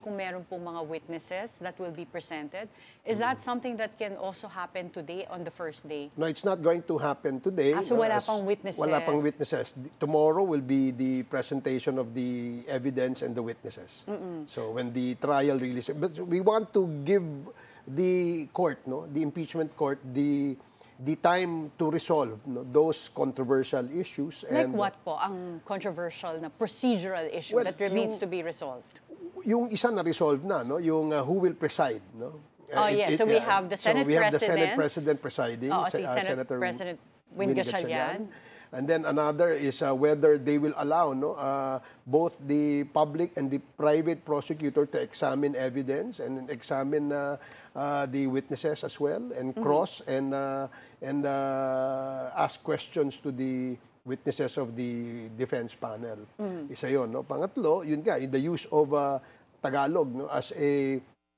kung meron pong mga witnesses that will be presented. Is that something that can also happen today on the first day? No, it's not going to happen today. So wala pang witnesses? Wala pang witnesses. Tomorrow will be the presentation of the evidence and the witnesses. So when the trial really... But we want to give the court, no, the impeachment court, the time to resolve those controversial issues. Like what po ang controversial na procedural issue that remains to be resolved? Yung isa na resolve na, no, yung who will preside, no. Yes, so we have the Senate President. So we have the Senate President presiding, Senator President Win Gatchalian. And then another is whether they will allow, no, both the public and the private prosecutor to examine evidence and examine the witnesses as well, and cross and ask questions to the witnesses of the defense panel. Isa yun, no? Pangatlo, yun nga, in the use of Tagalog, no, as a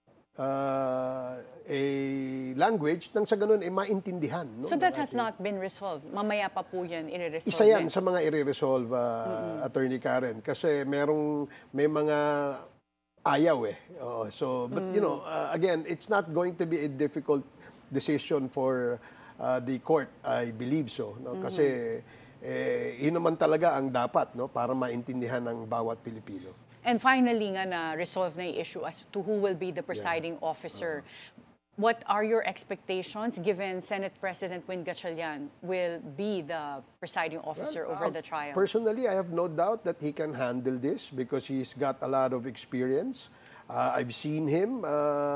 language nang sa ganun ay maintindihan. No? So that has not been resolved? Mamaya pa po yan i-resolve? Isa yan sa mga i-resolve, Attorney Karen. Kasi may mga ayaw eh. But you know, again, it's not going to be a difficult decision for the court, I believe so. No? Kasi yun naman talaga ang dapat, no, para maintindihan ng bawat Pilipino. And finally nga na-resolve na yung issue as to who will be the presiding officer. What are your expectations given Senate President Win Gatchalian will be the presiding officer over the trial? Personally, I have no doubt that he can handle this because he's got a lot of experience. I've seen him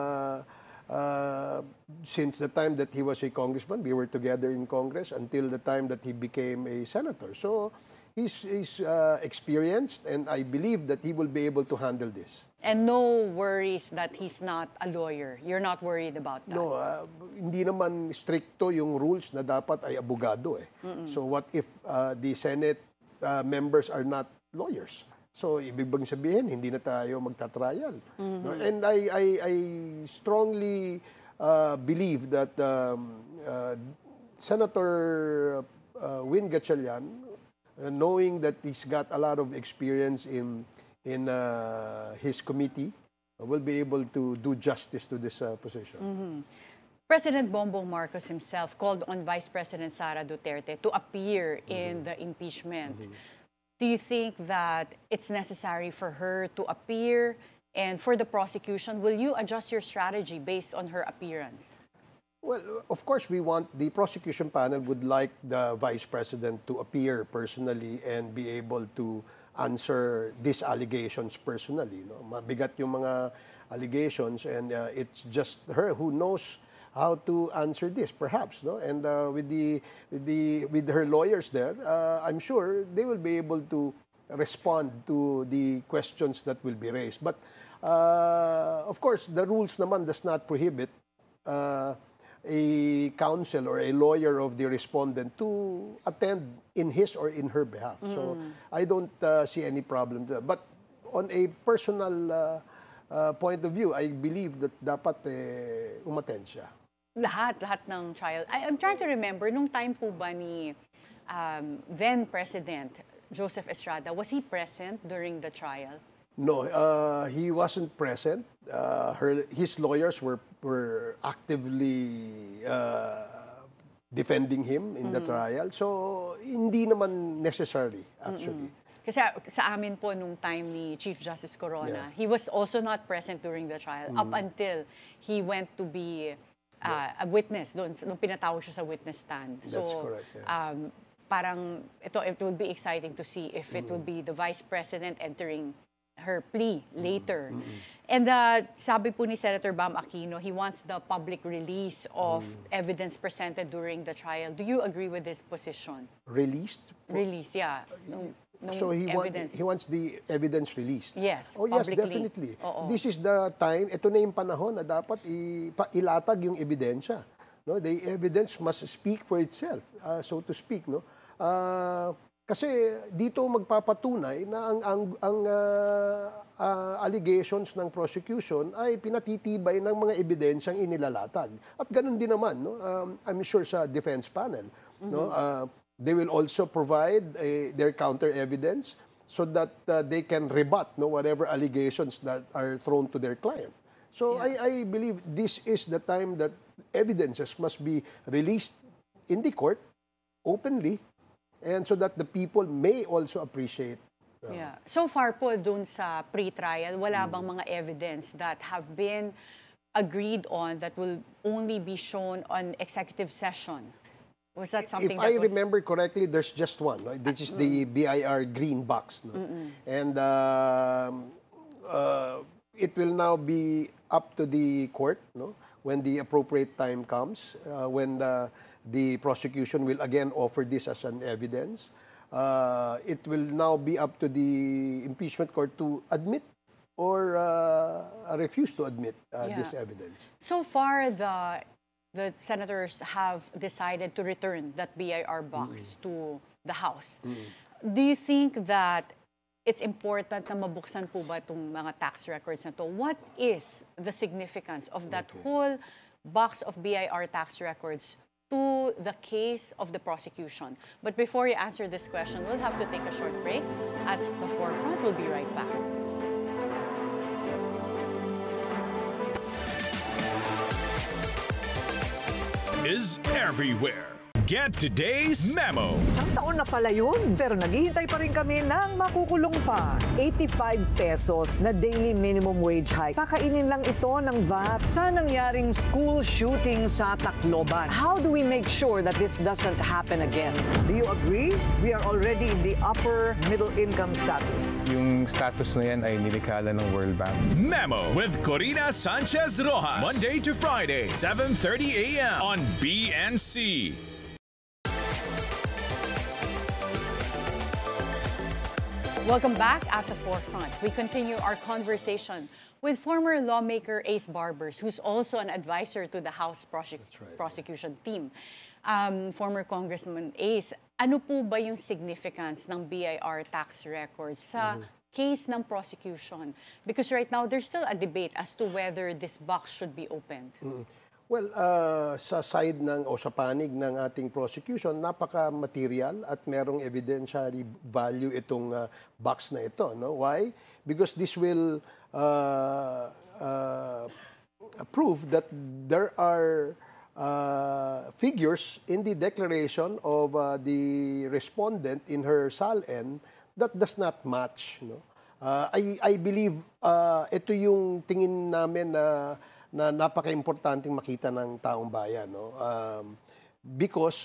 since the time that he was a congressman. We were together in Congress until the time that he became a senator. So he's experienced, and I believe that he will be able to handle this. And no worries that he's not a lawyer? You're not worried about that? No, hindi naman stricto yung rules na dapat ay abogado eh. So what if the Senate members are not lawyers? So ibig bang sabihin, hindi na tayo magtatrial? No? And I strongly believe that Senator Win Gatchalian, knowing that he's got a lot of experience in his committee, will be able to do justice to this position. President Bongbong Marcos himself called on Vice President Sara Duterte to appear in the impeachment. Do you think that it's necessary for her to appear? And for the prosecution, will you adjust your strategy based on her appearance? Well, of course, the prosecution panel would like the Vice President to appear personally and be able to answer these allegations personally. No? Mabigat yung mga allegations, and it's just her who knows how to answer this, perhaps. No? And with her lawyers there, I'm sure they will be able to respond to the questions that will be raised. But of course, the rules naman does not prohibit a counsel or a lawyer of the respondent to attend in his or in her behalf. So I don't see any problem there. But on a personal point of view, I believe that dapat umattend siya. Lahat ng trial. I'm trying to remember, nung time po ba ni then President Joseph Estrada, was he present during the trial? No, he wasn't present. His lawyers were actively defending him in the trial. So, hindi naman necessary, actually. Kasi sa amin po nung time ni Chief Justice Corona, he was also not present during the trial up until he went to be a witness doon nung pinatawag siya sa witness stand. So, that's correct. Yeah. Parang it would be exciting to see if it would be the Vice President entering her plea later. And sabi po ni Senator Bam Aquino, he wants the public release of evidence presented during the trial. Do you agree with this position? Released? Release, yeah. So he wants the evidence released? Yes, oh, yes, publicly. definitely. Oo. This is the time, ito na yung panahon na dapat ilatag yung ebidensya. No? The evidence must speak for itself, so to speak. No? Kasi dito magpapatunay na ang allegations ng prosecution ay pinatitibay ng mga ebidensyang inilalatag. At ganun din naman, no? I'm sure sa defense panel, no? They will also provide their counter evidence. so that they can rebut whatever allegations that are thrown to their client. So I believe this is the time that evidences must be released in the court openly, and so that the people may also appreciate. Yeah. So far po dun sa pre-trial, wala bang mga evidence that have been agreed on that will only be shown on executive session? Was that something If I remember correctly, there's just one. No? This is the BIR green box. No? And it will now be up to the court, no? When the appropriate time comes, when the prosecution will again offer this as an evidence. It will now be up to the impeachment court to admit or refuse to admit this evidence. So far, the senators have decided to return that BIR box to the House. Do you think that it's important na mabuksan po ba itong mga tax records na to? What is the significance of that whole box of BIR tax records to the case of the prosecution? But before you answer this question, we'll have to take a short break. At the forefront, we'll be right back. Is everywhere. Get today's memo. Isang taon na pala yun, pero naghihintay pa rin kami ng makukulong pa. 85 pesos na daily minimum wage hike. Kakainin lang ito ng VAT sa nangyaring school shooting sa Tacloban. How do we make sure that this doesn't happen again? Do you agree? We are already in the upper middle income status. Yung status na yan ay nilikhala ng World Bank. Memo with Corina Sanchez Rojas. Monday to Friday, 7:30 a.m. on BNC. Welcome back at the forefront. We continue our conversation with former lawmaker Ace Barbers, who's also an advisor to the House prosecution team. Former Congressman Ace, ano po ba yung significance ng BIR tax records sa case ng prosecution? Because right now, there's still a debate as to whether this box should be opened. Well, sa side o sa panig ng ating prosecution, napaka-material at merong evidentiary value itong box na ito. No? Why? Because this will prove that there are figures in the declaration of the respondent in her SALN that does not match. No? I believe ito yung tingin namin na napaka-importanting makita ng taong bayan, no? Because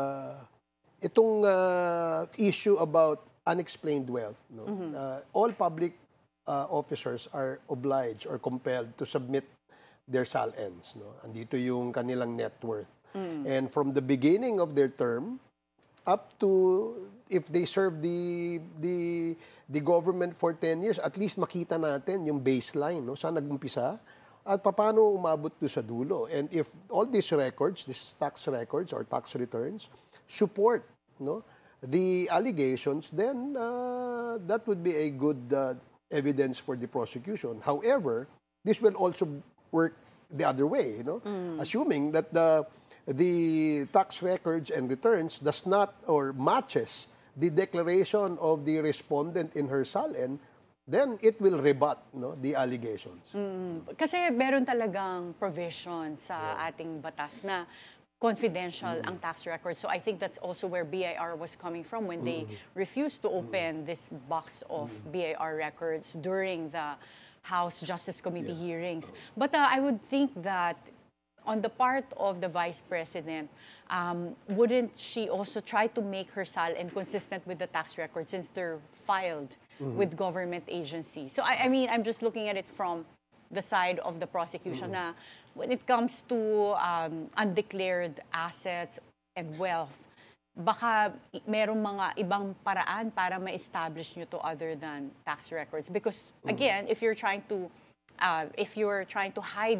itong issue about unexplained wealth, no? All public officers are obliged or compelled to submit their SALNs, no? Andito yung kanilang net worth. And from the beginning of their term up to if they serve the government for 10 years, at least makita natin yung baseline, no? Saan nag-umpisa at paano umabot do sa dulo. And if all these records, these tax records or tax returns, support, no, the allegations, then that would be a good evidence for the prosecution. However, this will also work the other way, you know, assuming that the tax records and returns does not or matches the declaration of the respondent in her SALN, then it will rebut, no, the allegations. Kasi meron talagang provision sa ating batas na confidential ang tax records. So I think that's also where BIR was coming from when they refused to open this box of BIR records during the House Justice Committee hearings. But I would think that on the part of the Vice President, wouldn't she also try to make her SALN consistent with the tax records since they're filed with government agencies? So I mean, I'm just looking at it from the side of the prosecution na when it comes to undeclared assets and wealth, baka merong mga ibang paraan para ma-establish nyo to other than tax records. Because again, if you're trying to hide